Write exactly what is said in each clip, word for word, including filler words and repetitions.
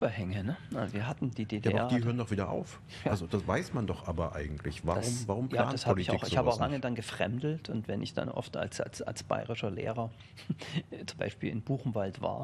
Überhänge, ne? Also wir hatten die Ja, D D R. aber auch die hatte, hören doch wieder auf. ja, Also das weiß man doch aber eigentlich. Warum, das, warum ja, plant das habe ich auch. Politik Ich habe auch sowas lange nicht? dann gefremdelt und wenn ich dann oft als, als, als bayerischer Lehrer zum Beispiel in Buchenwald war,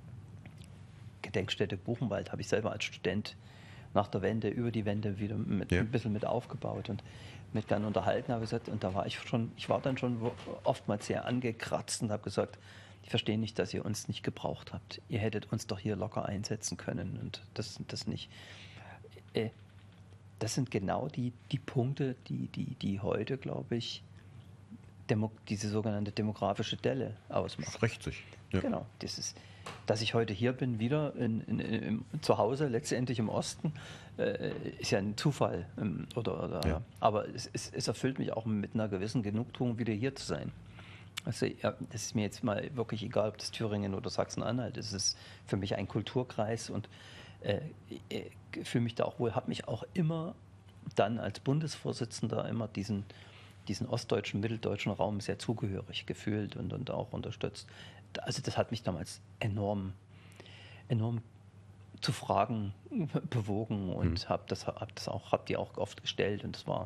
Gedenkstätte Buchenwald, habe ich selber als Student nach der Wende, über die Wende wieder mit, Ja. ein bisschen mit aufgebaut und mich dann unterhalten habe gesagt, und da war ich schon, ich war dann schon wo- oftmals sehr angekratzt und habe gesagt, ich verstehe nicht, dass ihr uns nicht gebraucht habt. Ihr hättet uns doch hier locker einsetzen können und das, das nicht. Äh, Das sind genau die, die Punkte, die, die, die heute, glaube ich, Demo, diese sogenannte demografische Delle ausmacht. Das rächt sich. Ja. Genau, das ist, dass ich heute hier bin, wieder in, in, im, zu Hause, letztendlich im Osten, äh, ist ja ein Zufall. Ähm, oder, oder, Ja. Aber es, es, es erfüllt mich auch mit einer gewissen Genugtuung, wieder hier zu sein. Also ja, das ist mir jetzt mal wirklich egal, ob das Thüringen oder Sachsen-Anhalt ist. Es ist für mich ein Kulturkreis und äh, ich fühle mich da auch wohl, habe mich auch immer dann als Bundesvorsitzender immer diesen, diesen ostdeutschen, mitteldeutschen Raum sehr zugehörig gefühlt und, und auch unterstützt. Also das hat mich damals enorm, enorm zu Fragen bewogen und Mhm. habe das, hab das auch, habe die auch oft gestellt und es war,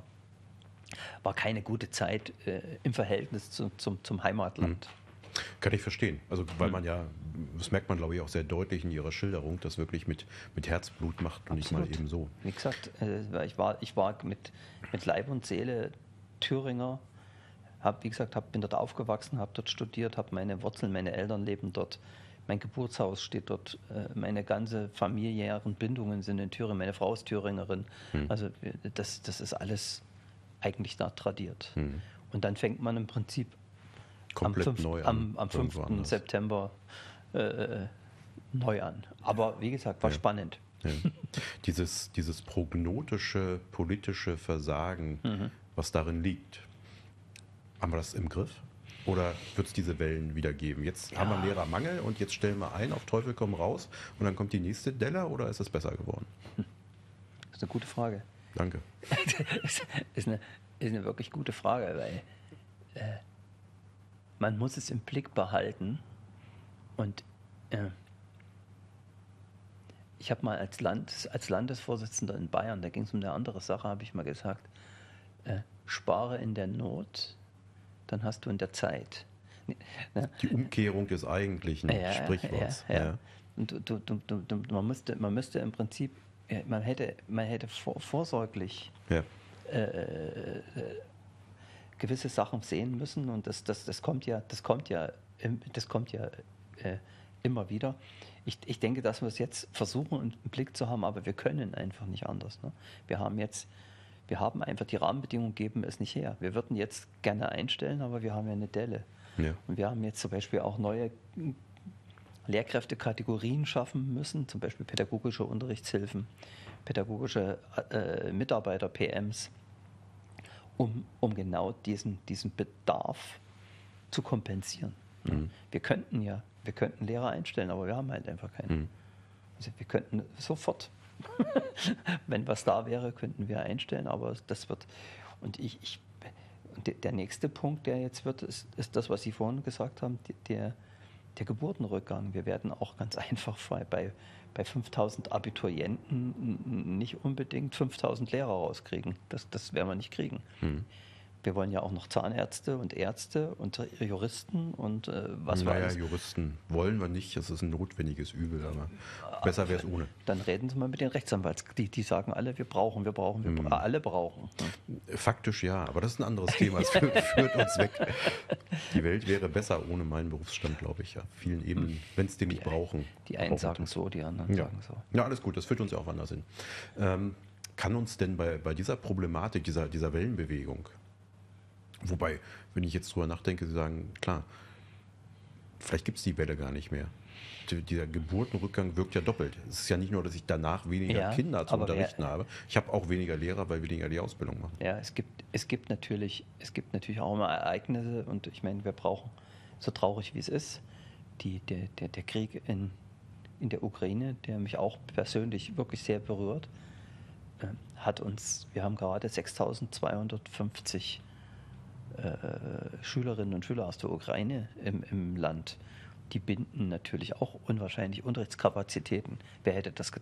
war keine gute Zeit äh, im Verhältnis zu, zum, zum Heimatland. Kann ich verstehen. Also weil man ja, das merkt man glaube ich auch sehr deutlich in ihrer Schilderung, das wirklich mit, mit Herzblut macht und nicht mal eben so. Wie gesagt, äh, ich war, ich war mit, mit Leib und Seele Thüringer, hab, wie gesagt, hab, bin dort aufgewachsen, habe dort studiert, habe meine Wurzeln, meine Eltern leben dort, mein Geburtshaus steht dort, äh, meine ganze familiären Bindungen sind in Thüringen, meine Frau ist Thüringerin, Hm. also äh, das, das ist alles eigentlich da tradiert. Hm. Und dann fängt man im Prinzip am, Komplett fünf, neu an. am, am irgendwo fünften anders. September äh, neu an. Aber wie gesagt, war Ja. spannend. Ja. Dieses, dieses prognotische politische Versagen, Mhm. was darin liegt, haben wir das im Griff? Oder wird es diese Wellen wieder geben? Jetzt Ja. haben wir einen Lehrermangel und jetzt stellen wir ein, auf Teufel komm raus und dann kommt die nächste Delle oder ist es besser geworden? Das ist eine gute Frage. Danke. ist, ist, eine, ist eine wirklich gute Frage, weil äh, man muss es im Blick behalten. Und äh, ich habe mal als, Land, als Landesvorsitzender in Bayern, da ging es um eine andere Sache, habe ich mal gesagt, äh, spare in der Not, dann hast du in der Zeit. Ne? Die Umkehrung des eigentlichen Ja, Sprichworts. ja, ja. Und du, du, du, du, du, man, müsste, man müsste im Prinzip, ja, man hätte, man hätte vor, vorsorglich Ja. äh, gewisse Sachen sehen müssen und das, das, das kommt ja, das kommt ja, im- das kommt ja äh, immer wieder. Ich, ich denke, dass wir es jetzt versuchen im Blick zu haben, aber wir können einfach nicht anders. Ne? Wir haben jetzt, wir haben einfach die Rahmenbedingungen geben es nicht her. Wir würden jetzt gerne einstellen, aber wir haben ja eine Delle. Ja. Und wir haben jetzt zum Beispiel auch neue Lehrkräftekategorien schaffen müssen, zum Beispiel pädagogische Unterrichtshilfen, pädagogische äh, Mitarbeiter, P Ms, um, um genau diesen, diesen Bedarf zu kompensieren. Mhm. Wir könnten ja, wir könnten Lehrer einstellen, aber wir haben halt einfach keinen. Mhm. Also wir könnten sofort, wenn was da wäre, könnten wir einstellen, aber das wird, und ich, ich und der nächste Punkt, der jetzt wird, ist, ist das, was Sie vorhin gesagt haben, der, der Geburtenrückgang. Wir werden auch ganz einfach bei, bei fünftausend Abiturienten nicht unbedingt fünftausend Lehrer rauskriegen. Das, das werden wir nicht kriegen. Mhm. Wir wollen ja auch noch Zahnärzte und Ärzte und Juristen und äh, was wir Naja, alles. Juristen wollen wir nicht, das ist ein notwendiges Übel, aber besser wäre es ohne. Dann reden Sie mal mit den Rechtsanwalts. Die, die sagen alle, wir brauchen, wir brauchen, wir bra- alle brauchen. Faktisch ja, aber das ist ein anderes Thema, es führt, führt uns weg. Die Welt wäre besser ohne meinen Berufsstand, glaube ich, ja. Auf vielen Ebenen, wenn es den nicht brauchen. Die einen brauchen sagen wir. so, die anderen Ja. sagen so. Ja, alles gut, das führt uns ja auch anders hin. Ähm, kann uns denn bei, bei dieser Problematik, dieser, dieser Wellenbewegung, wobei, wenn ich jetzt drüber nachdenke, Sie sagen, klar, vielleicht gibt es die Welle gar nicht mehr. Die- Dieser Geburtenrückgang wirkt ja doppelt. Es ist ja nicht nur, dass ich danach weniger Ja, Kinder zu aber wer- unterrichten habe. Ich habe auch weniger Lehrer, weil weniger die Ausbildung machen. Ja, es gibt, es gibt natürlich, es gibt natürlich auch immer Ereignisse und ich meine, wir brauchen, so traurig wie es ist, die, der, der, der Krieg in, in der Ukraine, der mich auch persönlich wirklich sehr berührt, äh, hat uns, wir haben gerade sechstausendzweihundertfünfzig äh, Schülerinnen und Schüler aus der Ukraine im, im Land. Die binden natürlich auch unwahrscheinlich Unterrichtskapazitäten. Wer hätte das gedacht?